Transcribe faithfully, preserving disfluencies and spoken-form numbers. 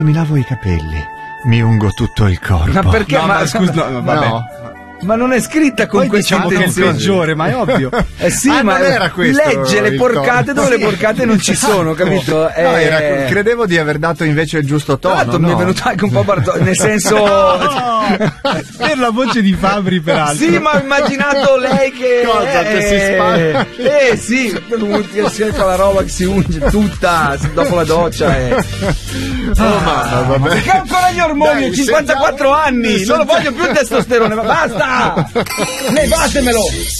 Mi lavo i capelli, mi ungo tutto il corpo. Ma perché? No, ma, ma scusa, no, vabbè. No. Ma non è scritta con Poi questa diciamo che è il intenzione. peggiore, ma è ovvio. Eh sì, Ah, ma non era questo legge le il porcate tono. dove le porcate non ci sono, capito? No, Eh, era- credevo di aver dato invece il giusto tra tono. l'altro no? mi è venuto anche un po' Bartolo, nel senso. Per la voce di Fabri, peraltro. Sì, ma ho immaginato lei che. Cosa, che si spara? Eh sì, che si fa la roba che si unge tutta dopo la doccia. Eh. Oh, mamma, vabbè. Perché ancora gli ormoni? Dai, Ho cinquantaquattro sentiamo- anni, non lo voglio più il testosterone, ma basta! Ne vatemelo!